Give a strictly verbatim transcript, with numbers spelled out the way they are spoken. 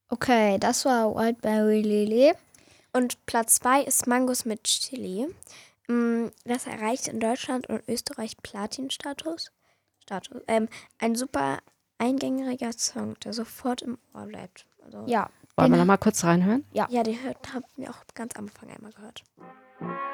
Okay, das war Wildberry Lily. Und Platz zwei ist Mangos mit Chili. Mm, Das erreicht in Deutschland und Österreich Platin-Status. Status. Ähm, ein super eingängiger Song, der sofort im Ohr bleibt. Also, Ja, Wollen wir den, noch mal kurz reinhören? Ja. ja, den hört- haben wir auch ganz am Anfang einmal gehört.